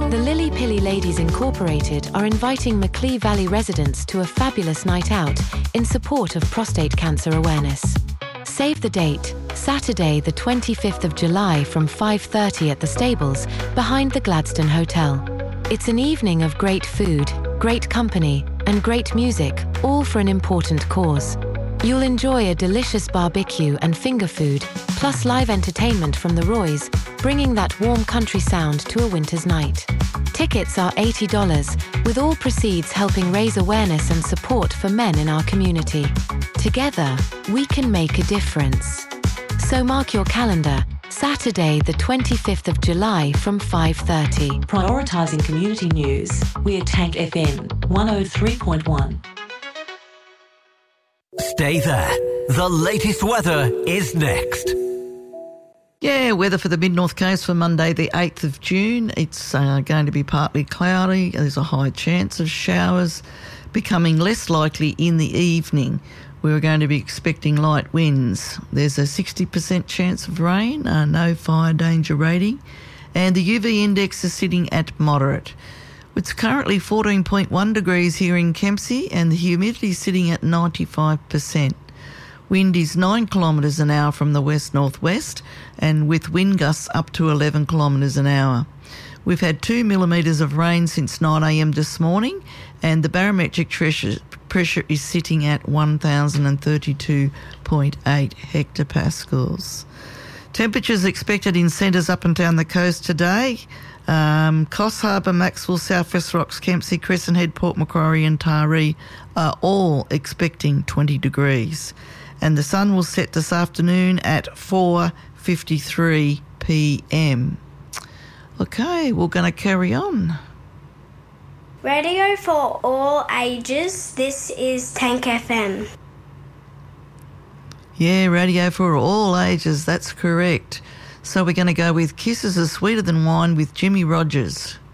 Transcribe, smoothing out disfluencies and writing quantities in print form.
The Lily Pilly Ladies Incorporated are inviting Macleay Valley residents to a fabulous night out in support of prostate cancer awareness. Save the date, Saturday the 25th of July from 5:30 at the stables behind the Gladstone Hotel. It's an evening of great food, great company and great music, all for an important cause. You'll enjoy a delicious barbecue and finger food, plus live entertainment from the Roys, bringing that warm country sound to a winter's night. Tickets are $80, with all proceeds helping raise awareness and support for men in our community. Together, we can make a difference. So mark your calendar, Saturday the 25th of July from 5:30. Prioritising community news, we're Tank FM 103.1. Stay there. The latest weather is next. Yeah, weather for the Mid-North Coast for Monday the 8th of June. It's going to be partly cloudy. There's a high chance of showers, becoming less likely in the evening. We're going to be expecting light winds. There's a 60% chance of rain, no fire danger rating, and the UV index is sitting at moderate. It's currently 14.1 degrees here in Kempsey and the humidity is sitting at 95%. Wind is 9 kilometres an hour from the west-northwest and with wind gusts up to 11 kilometres an hour. We've had 2 millimetres of rain since 9 a.m. this morning and the barometric pressure is sitting at 1,032.8 hectopascals. Temperatures expected in centres up and down the coast today. Coffs Harbour, Maxwell, South West Rocks, Kempsey, Crescent Head, Port Macquarie and Taree are all expecting 20 degrees. And the sun will set this afternoon at 4:53 p.m. Okay, we're going to carry on. Radio for all ages, this is Tank FM. Yeah, radio for all ages, that's correct. So we're going to go with Kisses Are Sweeter Than Wine with Jimmy Rogers.